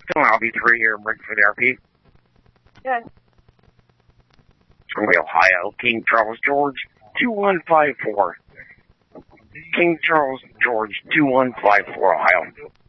I'll be 3 here, break for the RP. Good. From Ohio, King Charles George, 2154. King Charles George, 2154, Ohio.